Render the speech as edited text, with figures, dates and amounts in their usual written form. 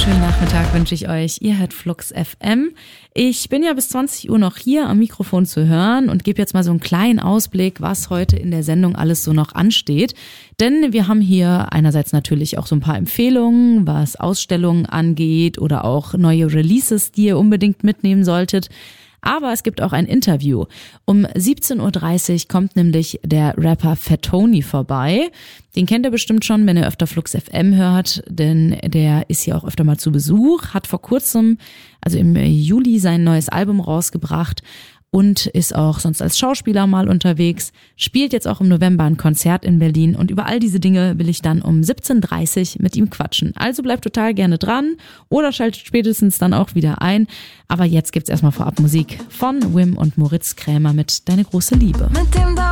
wunderschönen Nachmittag wünsche ich euch. Ihr hört Flux FM. Ich bin ja bis 20 Uhr noch hier am Mikrofon zu hören und gebe jetzt mal so einen kleinen Ausblick, was heute in der Sendung alles so noch ansteht. Denn wir haben hier einerseits natürlich auch so ein paar Empfehlungen, was Ausstellungen angeht oder auch neue Releases, die ihr unbedingt mitnehmen solltet. Aber es gibt auch ein Interview. Um 17.30 Uhr kommt nämlich der Rapper Fat Tony vorbei. Den kennt ihr bestimmt schon, wenn ihr öfter Flux FM hört, denn der ist hier auch öfter mal zu Besuch, hat vor kurzem, also im Juli, sein neues Album rausgebracht und ist auch sonst als Schauspieler mal unterwegs, spielt jetzt auch im November ein Konzert in Berlin und über all diese Dinge will ich dann um 17.30 Uhr mit ihm quatschen. Also bleibt total gerne dran oder schaltet spätestens dann auch wieder ein. Aber jetzt gibt's erstmal vorab Musik von Wim und Moritz Krämer mit Deine große Liebe. Mit dem